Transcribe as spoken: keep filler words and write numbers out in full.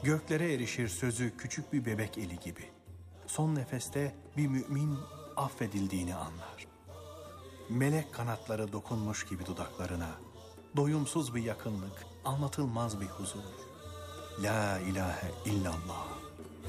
Göklere erişir sözü küçük bir bebek eli gibi. Son nefeste bir mümin affedildiğini anlar. Melek kanatları dokunmuş gibi dudaklarına. Doyumsuz bir yakınlık, anlatılmaz bir huzur. La ilahe illallah.